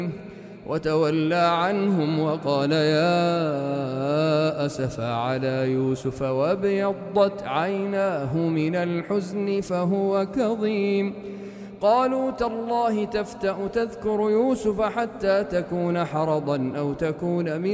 وتولى عنهم وقال يا أسفى على يوسف وابيضت عيناه من الحزن فهو كظيم. قالوا تالله تفتأ تذكر يوسف حتى تكون حرضا أو تكون من